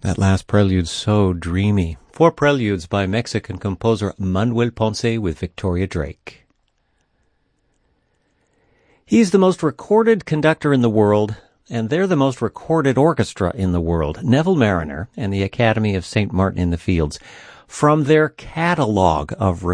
That last prelude, so dreamy. 4 preludes by Mexican composer Manuel Ponce with Victoria Drake. He's the most recorded conductor in the world, and they're the most recorded orchestra in the world, Neville Marriner and the Academy of St. Martin in the Fields. From their catalog of